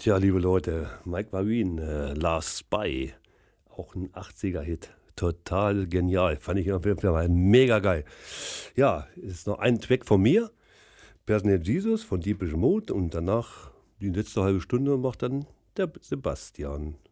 Tja, liebe Leute, Mike Marvin, Last Spy, auch ein 80er-Hit. Total genial. Fand ich auf jeden Fall mal mega geil. Ja, ist noch ein Track von mir, Personal Jesus von Deepish Mode und danach die letzte halbe Stunde macht dann der Sebastian.